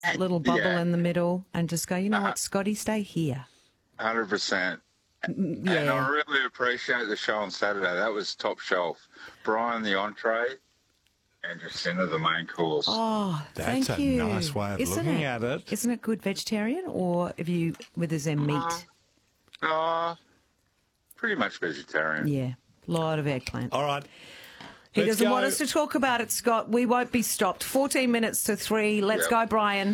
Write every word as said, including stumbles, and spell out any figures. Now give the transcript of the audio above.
a little bubble Yeah. in the middle, and just go, you know what, Scotty, stay here. one hundred percent. And I Yeah. really appreciate the show on Saturday. That was top shelf. Brian, the entree, and Jacinta, the main course. Oh, That's thank a you. nice way of Isn't looking it? at it. Isn't it good vegetarian, or have you with a meat? Uh, pretty much vegetarian. Yeah, a lot of eggplant. All right. He Let's doesn't go. want us to talk about it, Scott. We won't be stopped. fourteen minutes to three. Let's Yep. go, Brian.